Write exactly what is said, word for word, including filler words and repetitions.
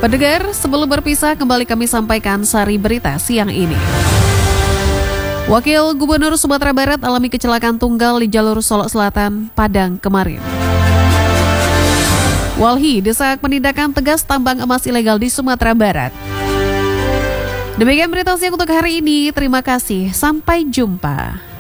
Pendengar, sebelum berpisah kembali kami sampaikan sari berita siang ini. Wakil Gubernur Sumatera Barat alami kecelakaan tunggal di jalur Solok Selatan, Padang kemarin. Walhi desak penindakan tegas tambang emas ilegal di Sumatera Barat. Demikian berita siang untuk hari ini. Terima kasih. Sampai jumpa.